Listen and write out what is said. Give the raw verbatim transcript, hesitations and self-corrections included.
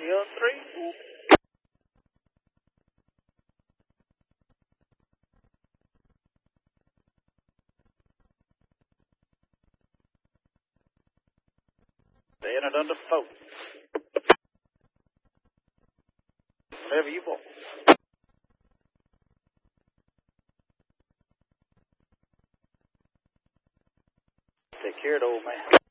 Hill three. Staying it under four. Whatever you want. Take care of the old man.